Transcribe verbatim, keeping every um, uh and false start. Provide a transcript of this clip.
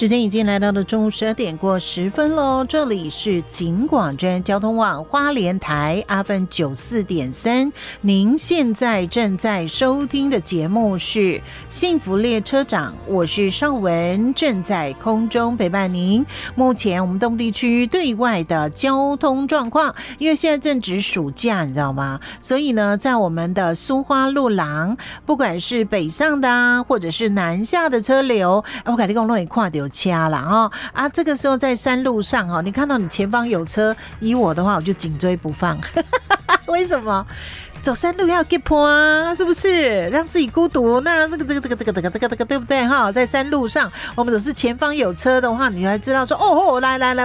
时间已经来到了中午十二点过十分喽，这里是警广专交通网花莲台 F M 九十四点三，您现在正在收听的节目是幸福列车长，我是邵文，正在空中陪伴您。目前我们东部地区对外的交通状况，因为现在正值暑假，你知道吗？所以呢，在我们的苏花路廊，不管是北上的啊，或者是南下的车流，我跟你讲，都会看到掐了哈啊！这个时候在山路上哈，你看到你前方有车，以我的话，我就紧追不放。为什么？走山路要 get 坡啊，是不是？让自己孤独？那这个这个这个这个这个这个这个对不对哈？在山路上，我们总是前方有车的话，你才知道说哦哦，来来来。